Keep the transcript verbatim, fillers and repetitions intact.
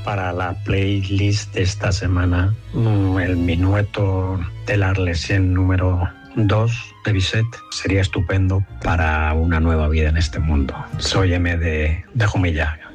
para la playlist de esta semana el minueto de l'Arlésienne número dos de Bizet. Sería estupendo para una nueva vida en este mundo. Soy M de, de Jumilla.